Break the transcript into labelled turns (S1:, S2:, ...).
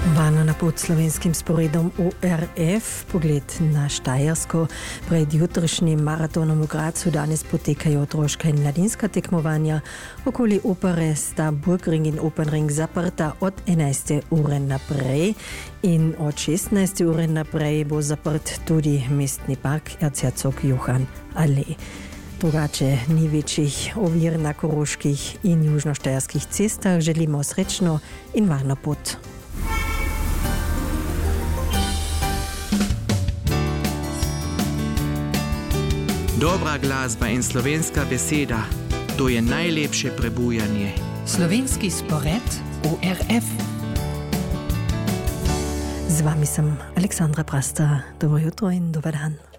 S1: Vano na pod slovenskim sporedom ORF, pogled na Štajersko. Pred jutrišnjim maratonom v Gracu danes potekajo otroška in mladinska tekmovanja. Okoli opere sta Burgring in Opernring zaprta od 11. ure naprej in od 16. ure naprej bo zaprt tudi mestni park Erzherzog Johann Allee. Drugače ni večjih ovir na koroških in južnoštajerskih cestah. Želimo srečno in varno pot.
S2: Dobra glasba in slovenska beseda, to je najlepše prebujanje.
S3: Slovenski spored ORF.
S1: Z vami sem Aleksandra Prasta. Dobro jutro in dober dan.